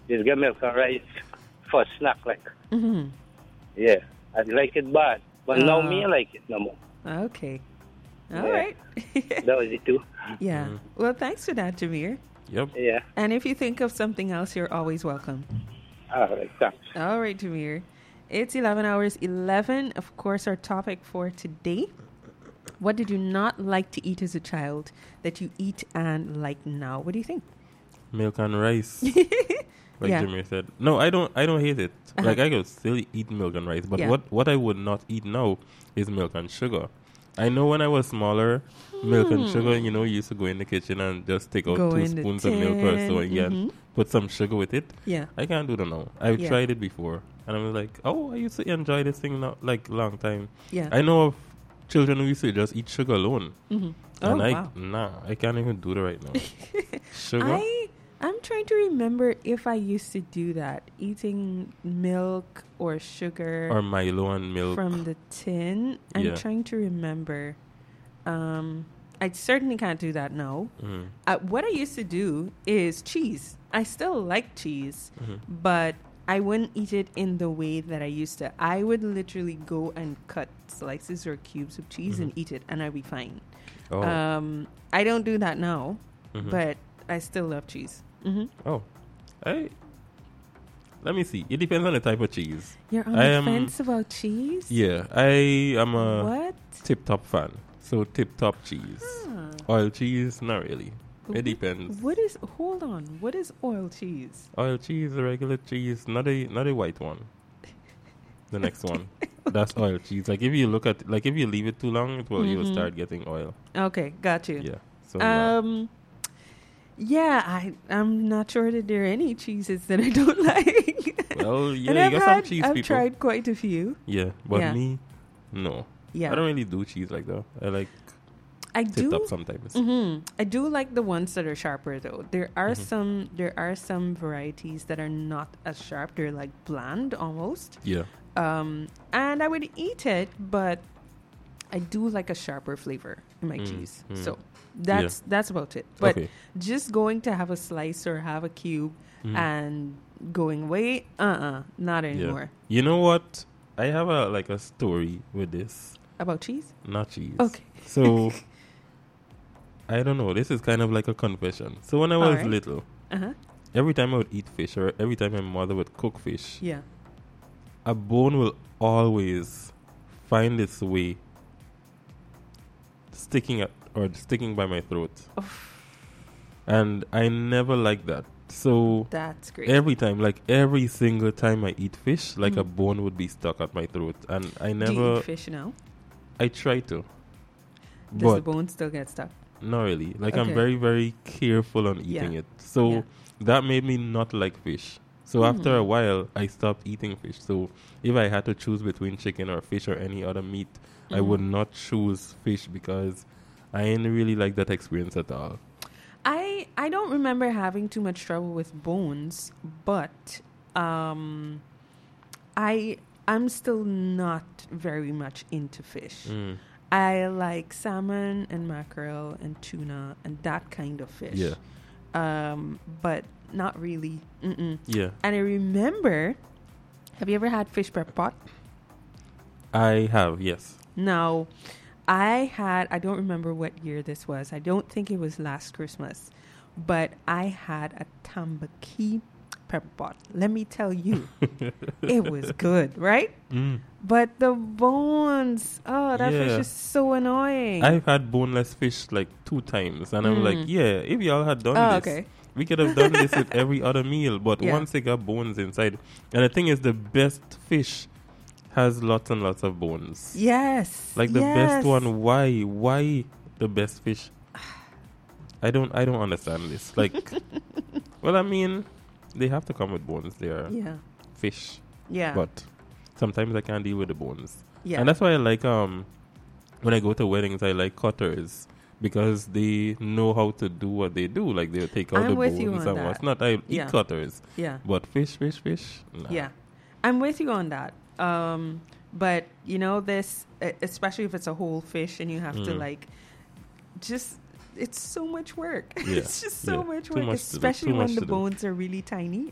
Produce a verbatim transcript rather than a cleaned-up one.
Just get milk and rice for snack, like. Mm-hmm. Yeah, I like it bad. But now Uh, me, I like it no more. Okay. All Yeah. right. That was it too. Yeah. Mhm. Well, thanks for that, Jameer. Yep. Yeah. And if you think of something else, you're always welcome. All right, thanks. All right, Jameer. It's eleven hours eleven. Of course, our topic for today. What did you not like to eat as a child that you eat and like now? What do you think? Milk and rice. Like Yeah. Jimmy said. No, I don't I don't hate it. Uh-huh. Like I could still eat milk and rice. But Yeah. what, what I would not eat now is milk and sugar. I know when I was smaller, milk and sugar, you know, you used to go in the kitchen and just take out Hmm. Go two in the spoons of milk or so tin, and mhm. put some sugar with it. Yeah. I can't do that now. I've Yeah. tried it before. And I was like, oh, I used to enjoy this thing now, like long time. Yeah. I know of children who used to just eat sugar alone. Mm-hmm. Oh, and I, wow. nah, I can't even do that right now. Sugar? I I'm trying to remember if I used to do that, eating milk or sugar Or Milo and milk. from the tin. I'm Yeah. trying to remember. Um, I certainly can't do that now. Mhm. Uh, what I used to do is cheese. I still like cheese, Mhm. but I wouldn't eat it in the way that I used to. I would literally go and cut slices or cubes of cheese and eat it, and I'd be fine. Oh. Um, I don't do that now, Mhm. but I still love cheese. hmm Oh, I. Let me see. It depends on the type of cheese. You're on I the am- fence about cheese? Yeah, I am a What? tip top fan. So tip top cheese. Huh. Oil cheese, not really. It Wh- depends. What is? Hold on. What is oil cheese? Oil cheese, regular cheese, not a not a white one. The next one, that's oil cheese. Like if you look at, like if you leave it too long, it will you'll Mhm. start getting oil. Okay, got you. Yeah. So nah. Um. Yeah, I I'm not sure that there are any cheeses that I don't like. well, yeah, and you I've got had, some cheese I've people. tried quite a few. Yeah, but Yeah. me, no. Yeah, I don't really do cheese like that. I like I tip do. top sometimes. hmm I do like the ones that are sharper though. There are Mhm. some there are some varieties that are not as sharp. They're like bland almost. Yeah. Um, and I would eat it, but I do like a sharper flavor in my Mm, cheese. mm. So that's that's about it. But okay. just going to have a slice or have a cube Mm. and going away, uh-uh, not anymore. You know what? I have a like a story with this. About cheese? Not cheese. Okay. So I don't know. This is kind of like a confession. So when I was Alright. little, Uh-huh. every time I would eat fish or every time my mother would cook fish, Yeah. a bone will always find its way sticking at or sticking by my throat. And I never liked that. So That's great. every time, like every single time I eat fish, like a Mhm. bone would be stuck at my throat. And I do you never, eat fish now? I try to. Does the But bone still get stuck? not really. Like I'm Okay. very, very careful on eating Yeah. it. So Yeah. that made me not like fish. So after Hmm. a while, I stopped eating fish. So if I had to choose between chicken or fish or any other meat, I would Mhm. not choose fish because I didn't really like that experience at all. I I don't remember having too much trouble with bones, but um, I I'm still not very much into fish. Mm. I like salmon and mackerel and tuna and that kind of fish. Yeah. Um, but not really. Mm-mm. Yeah. And I remember, have you ever had fish pepper pot? I have, yes. Now, I had, I don't remember what year this was. I don't think it was last Christmas, but I had a tambaki pepper pot. Let me tell you, it was good, right? Mm. But the bones, oh, that Yeah. fish is so annoying. I've had boneless fish like two times, and I'm Mm. like, yeah, if y'all had done oh, this, okay. we could have done this with every other meal. But Yeah. once they got bones inside, and the thing is, the best fish has lots and lots of bones. Yes. Like the yes. best one, why, why the best fish? I don't, I don't understand this. Like, well, I mean, they have to come with bones. They are Yeah. fish, Yeah. but sometimes I can't deal with the bones. yeah. And that's why I like um when I go to weddings, I like cutters because they know how to do what they do. Like they'll take out I'm the with you bones on and what's that. not. I Yeah. eat cutters, yeah. but fish, fish, fish. Nah. Yeah, I'm with you on that. Um, but you know this, e- especially if it's a whole fish and you have to Mm. like, just it's so much work. Yeah, It's just so yeah. much Too work, much to do, especially too when much the to do. bones are really tiny.